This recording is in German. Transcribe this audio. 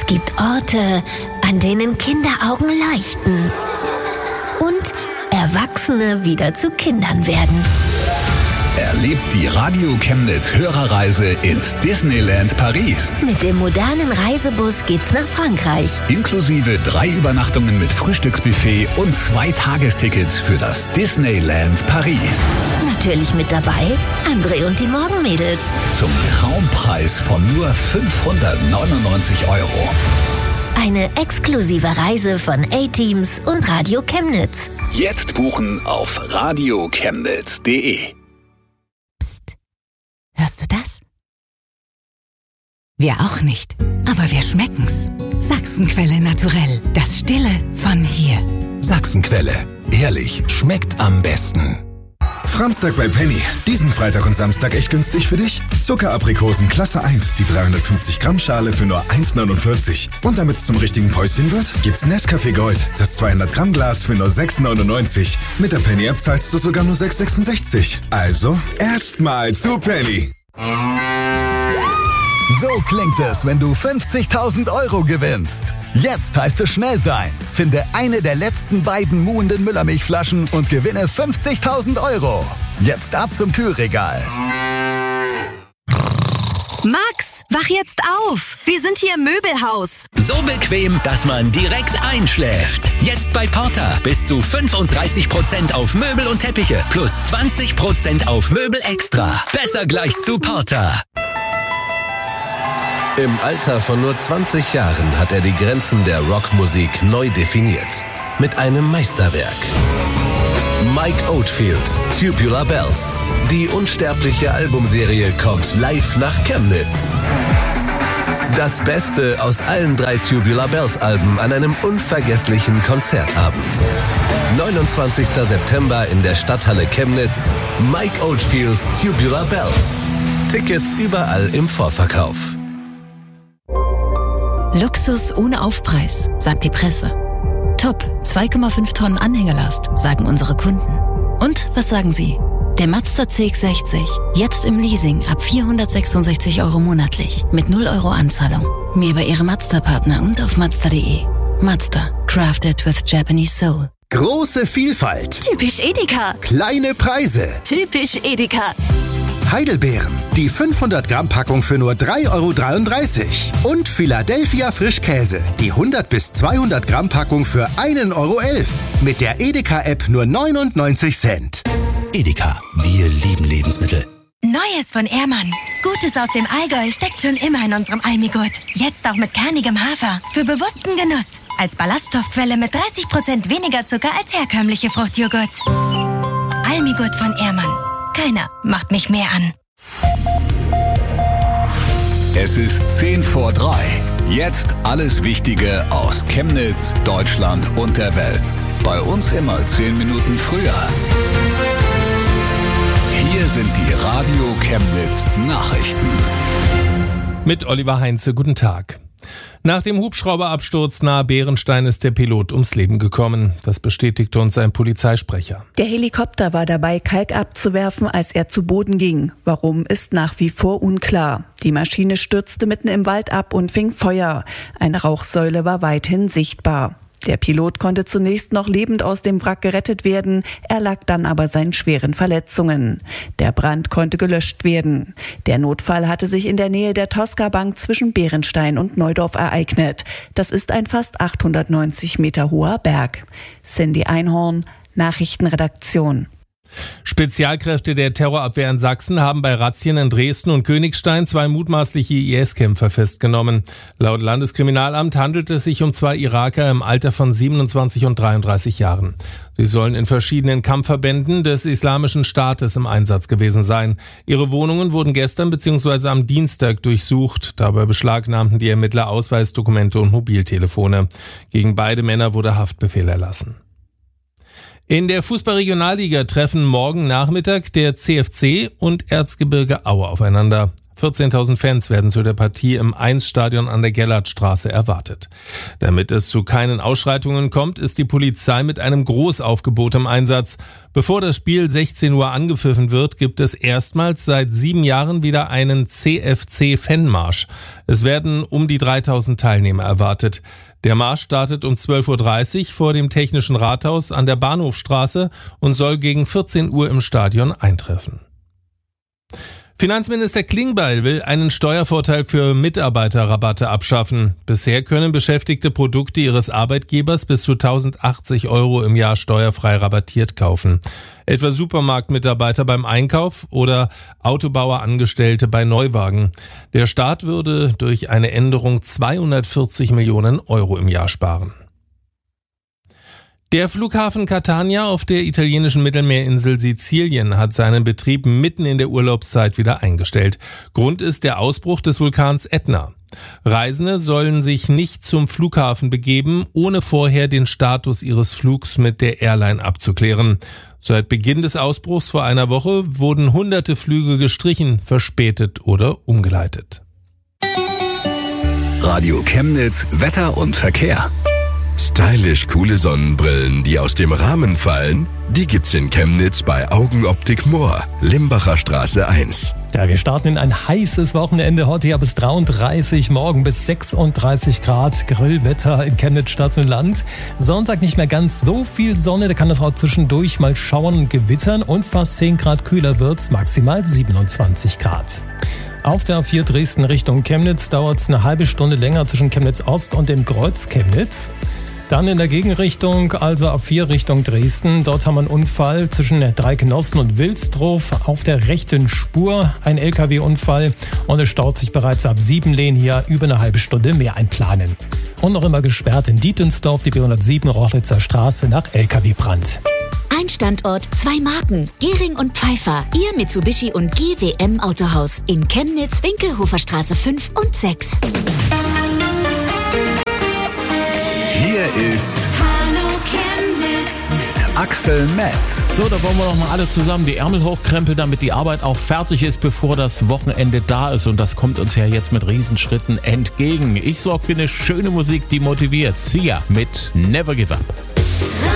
gibt Orte, an denen Kinderaugen leuchten und Erwachsene wieder zu Kindern werden. Erlebt die Radio Chemnitz Hörerreise ins Disneyland Paris. Mit dem modernen Reisebus geht's nach Frankreich. Inklusive 3 Übernachtungen mit Frühstücksbuffet und 2 Tagestickets für das Disneyland Paris. Natürlich mit dabei André und die Morgenmädels. Zum Traumpreis von nur 599 €. Eine exklusive Reise von A-Teams und Radio Chemnitz. Jetzt buchen auf radiochemnitz.de. Psst. Hörst du das? Wir auch nicht, aber wir schmecken's. Sachsenquelle naturell, das Stille von hier. Sachsenquelle, ehrlich, schmeckt am besten. Framstag bei Penny. Diesen Freitag und Samstag echt günstig für dich. Zuckeraprikosen Klasse 1, die 350 Gramm Schale für nur 1,49. Und damit es zum richtigen Päuschen wird, gibt's Nescafé Gold, das 200 Gramm Glas für nur 6,99. Mit der Penny App zahlst du sogar nur 6,66. Also erstmal zu Penny. So klingt es, wenn du 50.000 € gewinnst. Jetzt heißt es schnell sein. Finde eine der letzten beiden muhenden Müllermilchflaschen und gewinne 50.000 €. Jetzt ab zum Kühlregal. Max, wach jetzt auf! Wir sind hier im Möbelhaus. So bequem, dass man direkt einschläft. Jetzt bei Porter bis zu 35% auf Möbel und Teppiche plus 20% auf Möbel extra. Besser gleich zu Porter. Im Alter von nur 20 Jahren hat er die Grenzen der Rockmusik neu definiert. Mit einem Meisterwerk. Mike Oldfield, Tubular Bells. Die unsterbliche Albumserie kommt live nach Chemnitz. Das Beste aus allen 3 Tubular Bells Alben an einem unvergesslichen Konzertabend. 29. September in der Stadthalle Chemnitz. Mike Oldfields Tubular Bells. Tickets überall im Vorverkauf. Luxus ohne Aufpreis, sagt die Presse. Top, 2,5 Tonnen Anhängerlast, sagen unsere Kunden. Und was sagen Sie? Der Mazda CX-60, jetzt im Leasing ab 466 € monatlich, mit 0 € Anzahlung. Mehr bei Ihrem Mazda-Partner und auf Mazda.de. Mazda, crafted with Japanese soul. Große Vielfalt. Typisch Edeka. Kleine Preise. Typisch Edeka. Heidelbeeren, die 500 Gramm Packung für nur 3,33 € und Philadelphia Frischkäse, die 100 bis 200 Gramm Packung für 1,11 €. Mit der Edeka-App nur 99 Cent. Edeka, wir lieben Lebensmittel. Neues von Ehrmann. Gutes aus dem Allgäu steckt schon immer in unserem Almigurt. Jetzt auch mit kernigem Hafer. Für bewussten Genuss. Als Ballaststoffquelle mit 30% weniger Zucker als herkömmliche Fruchtjoghurts. Almigurt von Ehrmann. Keiner macht mich mehr an. Es ist 10 vor 3. Jetzt alles Wichtige aus Chemnitz, Deutschland und der Welt. Bei uns immer 10 Minuten früher. Hier sind die Radio Chemnitz Nachrichten. Mit Oliver Heinze, guten Tag. Nach dem Hubschrauberabsturz nahe Bärenstein ist der Pilot ums Leben gekommen. Das bestätigte uns ein Polizeisprecher. Der Helikopter war dabei, Kalk abzuwerfen, als er zu Boden ging. Warum, ist nach wie vor unklar. Die Maschine stürzte mitten im Wald ab und fing Feuer. Eine Rauchsäule war weithin sichtbar. Der Pilot konnte zunächst noch lebend aus dem Wrack gerettet werden, erlag dann aber seinen schweren Verletzungen. Der Brand konnte gelöscht werden. Der Notfall hatte sich in der Nähe der Tosca-Bank zwischen Bärenstein und Neudorf ereignet. Das ist ein fast 890 Meter hoher Berg. Cindy Einhorn, Nachrichtenredaktion. Spezialkräfte der Terrorabwehr in Sachsen haben bei Razzien in Dresden und Königstein 2 mutmaßliche IS-Kämpfer festgenommen. Laut Landeskriminalamt handelt es sich um 2 Iraker im Alter von 27 und 33 Jahren. Sie sollen in verschiedenen Kampfverbänden des Islamischen Staates im Einsatz gewesen sein. Ihre Wohnungen wurden gestern bzw. am Dienstag durchsucht. Dabei beschlagnahmten die Ermittler Ausweisdokumente und Mobiltelefone. Gegen beide Männer wurde Haftbefehl erlassen. In der Fußball-Regionalliga treffen morgen Nachmittag der CFC und Erzgebirge Aue aufeinander. 14.000 Fans werden zu der Partie im 1-Stadion an der Gellertstraße erwartet. Damit es zu keinen Ausschreitungen kommt, ist die Polizei mit einem Großaufgebot im Einsatz. Bevor das Spiel 16 Uhr angepfiffen wird, gibt es erstmals seit 7 Jahren wieder einen CFC-Fanmarsch. Es werden um die 3.000 Teilnehmer erwartet. Der Marsch startet um 12.30 Uhr vor dem Technischen Rathaus an der Bahnhofstraße und soll gegen 14 Uhr im Stadion eintreffen. Finanzminister Klingbeil will einen Steuervorteil für Mitarbeiterrabatte abschaffen. Bisher können Beschäftigte Produkte ihres Arbeitgebers bis zu 1.080 € im Jahr steuerfrei rabattiert kaufen. Etwa Supermarktmitarbeiter beim Einkauf oder Autobauerangestellte bei Neuwagen. Der Staat würde durch eine Änderung 240 Millionen € im Jahr sparen. Der Flughafen Catania auf der italienischen Mittelmeerinsel Sizilien hat seinen Betrieb mitten in der Urlaubszeit wieder eingestellt. Grund ist der Ausbruch des Vulkans Ätna. Reisende sollen sich nicht zum Flughafen begeben, ohne vorher den Status ihres Flugs mit der Airline abzuklären. Seit Beginn des Ausbruchs vor einer Woche wurden hunderte Flüge gestrichen, verspätet oder umgeleitet. Radio Chemnitz Wetter und Verkehr. Stylisch coole Sonnenbrillen, die aus dem Rahmen fallen, die gibt's in Chemnitz bei Augenoptik Moor, Limbacher Straße 1. Ja, wir starten in ein heißes Wochenende. Heute ja bis 33, morgen bis 36 Grad. Grillwetter in Chemnitz Stadt und Land. Sonntag nicht mehr ganz so viel Sonne, da kann das auch zwischendurch mal schauern und gewittern und fast 10 Grad kühler wird's, maximal 27 Grad. Auf der A4 Dresden Richtung Chemnitz dauert es eine halbe Stunde länger zwischen Chemnitz Ost und dem Kreuz Chemnitz. Dann in der Gegenrichtung, also A4 Richtung Dresden. Dort haben wir einen Unfall zwischen Dreikenossen und Wilsdruf auf der rechten Spur. Ein LKW-Unfall und es staut sich bereits ab Siebenlehn hier über eine halbe Stunde mehr einplanen. Und noch immer gesperrt in Dietensdorf die B107 Rochlitzer Straße nach LKW-Brand. Ein Standort, 2 Marken. Gehring und Pfeiffer. Ihr Mitsubishi und GWM Autohaus. In Chemnitz, Winkelhofer Straße 5 und 6. Hier ist Hallo Chemnitz mit Axel Metz. So, da wollen wir doch mal alle zusammen die Ärmel hochkrempeln, damit die Arbeit auch fertig ist, bevor das Wochenende da ist. Und das kommt uns ja jetzt mit Riesenschritten entgegen. Ich sorge für eine schöne Musik, die motiviert. Sia mit Never Give Up.